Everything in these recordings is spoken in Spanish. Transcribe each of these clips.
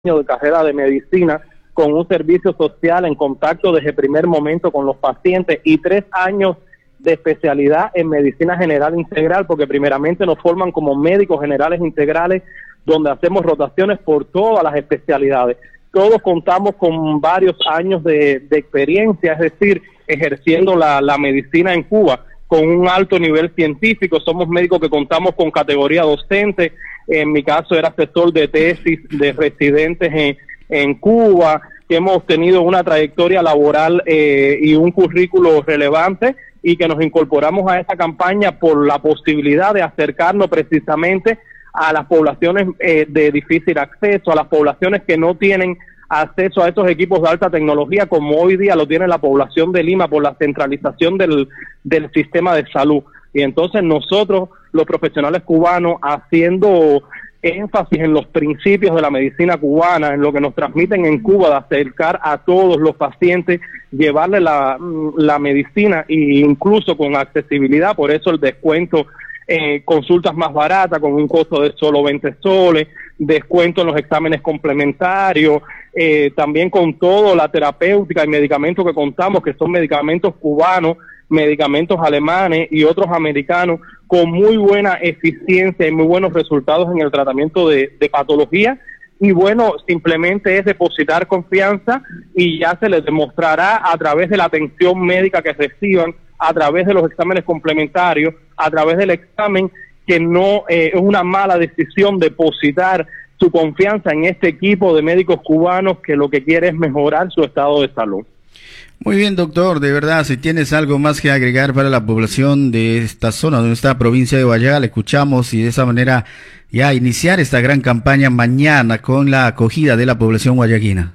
de carrera de medicina con un servicio social en contacto desde el primer momento con los pacientes y 3 años de especialidad en medicina general integral, porque primeramente nos forman como médicos generales integrales, donde hacemos rotaciones por todas las especialidades. Todos contamos con varios años de experiencia, es decir, ejerciendo la medicina en Cuba con un alto nivel científico. Somos médicos que contamos con categoría docente. En mi caso era asesor de tesis de residentes en Cuba, que hemos tenido una trayectoria laboral y un currículo relevante, y que nos incorporamos a esta campaña por la posibilidad de acercarnos precisamente a las poblaciones de difícil acceso, a las poblaciones que no tienen acceso a estos equipos de alta tecnología como hoy día lo tiene la población de Lima por la centralización del sistema de salud. Y entonces nosotros, los profesionales cubanos, haciendo énfasis en los principios de la medicina cubana, en lo que nos transmiten en Cuba, de acercar a todos los pacientes, llevarle la medicina e incluso con accesibilidad, por eso el descuento, consultas más baratas con un costo de solo 20 soles, descuento en los exámenes complementarios, también con toda la terapéutica y medicamentos que contamos, que son medicamentos cubanos, medicamentos alemanes y otros americanos, con muy buena eficiencia y muy buenos resultados en el tratamiento de patología. Y bueno, simplemente es depositar confianza y ya se les demostrará a través de la atención médica que reciban, a través de los exámenes complementarios, a través del examen, que no es una mala decisión depositar su confianza en este equipo de médicos cubanos que lo que quiere es mejorar su estado de salud. Muy bien, doctor, de verdad, si tienes algo más que agregar para la población de esta zona, de nuestra provincia de Guayana, escuchamos y de esa manera ya iniciar esta gran campaña mañana con la acogida de la población guayaquina.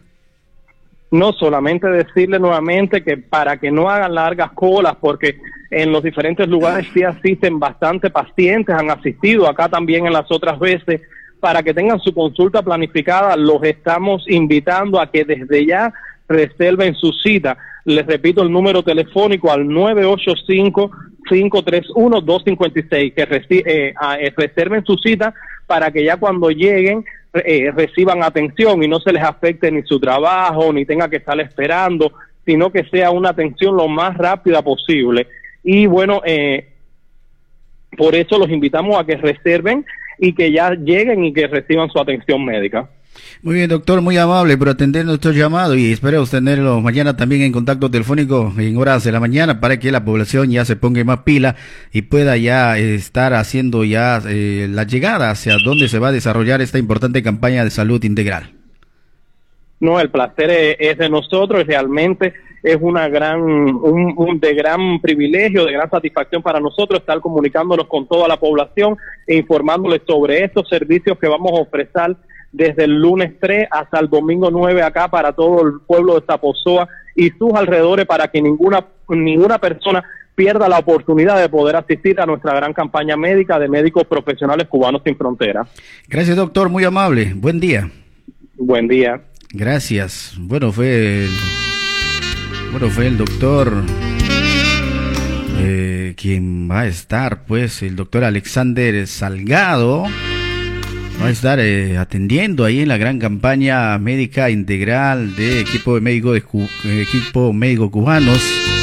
No, solamente decirle nuevamente que para que no hagan largas colas, porque en los diferentes lugares sí asisten bastante pacientes, han asistido acá también en las otras veces, para que tengan su consulta planificada, los estamos invitando a que desde ya reserven su cita. Les repito el número telefónico al 985-531-256, que reserven su cita para que ya cuando lleguen reciban atención y no se les afecte ni su trabajo, ni tenga que estar esperando, sino que sea una atención lo más rápida posible. Y bueno, por eso los invitamos a que reserven y que ya lleguen y que reciban su atención médica. Muy bien, doctor, muy amable por atender nuestro llamado y espero tenerlo mañana también en contacto telefónico en horas de la mañana para que la población ya se ponga más pila y pueda ya estar haciendo ya la llegada hacia donde se va a desarrollar esta importante campaña de salud integral. No, el placer es de nosotros, realmente es un de gran privilegio, de gran satisfacción para nosotros estar comunicándonos con toda la población e informándoles sobre estos servicios que vamos a ofrecer desde el lunes 3 hasta el domingo 9 acá para todo el pueblo de Zaposoa y sus alrededores, para que ninguna persona pierda la oportunidad de poder asistir a nuestra gran campaña médica de médicos profesionales cubanos sin fronteras. Gracias, doctor, muy amable. Buen día. Buen día. Gracias. Bueno, fue el doctor quien va a estar, pues, el doctor Alexander Salgado. Va a estar atendiendo ahí en la gran campaña médica integral de equipo médico cubanos,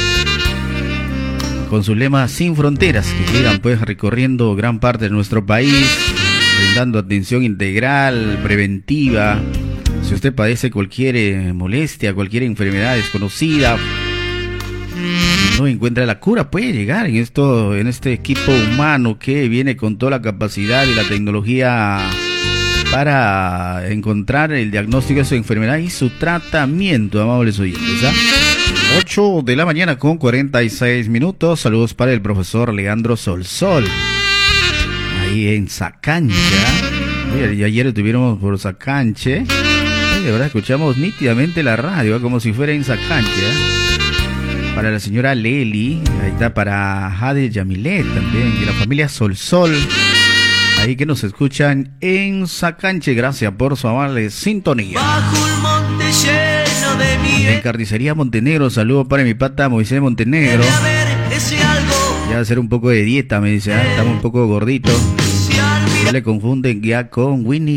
con su lema Sin Fronteras, que llegan pues recorriendo gran parte de nuestro país, brindando atención integral, preventiva. Si usted padece cualquier molestia, cualquier enfermedad desconocida, no encuentra la cura, puede llegar en este equipo humano que viene con toda la capacidad y la tecnología para encontrar el diagnóstico de su enfermedad y su tratamiento, amables oyentes. 8 de la mañana con 46 minutos. Saludos para el profesor Leandro Solsol, ahí en Sacancha. Ayer estuvimos por Sacanche. De verdad escuchamos nítidamente la radio, como si fuera en Sacancha. Para la señora Leli, ahí está, para Jade Yamilet también, y la familia Solsol, ahí que nos escuchan en Sacanche. Gracias por su amable sintonía. Bajo un monte lleno de miel. En Carnicería Montenegro, saludo para mi pata Moisés Montenegro. Ya hacer un poco de dieta, me dice, estamos un poco gorditos. Ya le confunden ya con Winnie